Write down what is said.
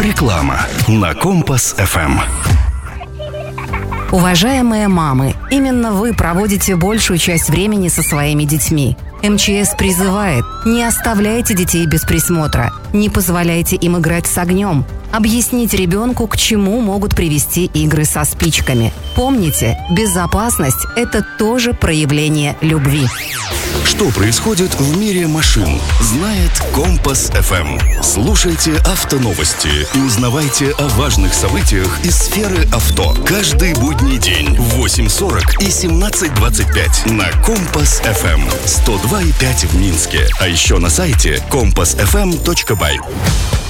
Реклама на Компас ФМ. Уважаемые мамы, именно вы проводите большую часть времени со своими детьми. МЧС призывает: не оставляйте детей без присмотра, не позволяйте им играть с огнем. Объясните ребенку, к чему могут привести игры со спичками. Помните, безопасность – это тоже проявление любви. Что происходит в мире машин, знает Компас ФМ. Слушайте автоновости и узнавайте о важных событиях из сферы авто. Каждый будний день в 8:40 и 17:25 на Компас ФМ. 102,5 в Минске. А еще на сайте compassfm.by.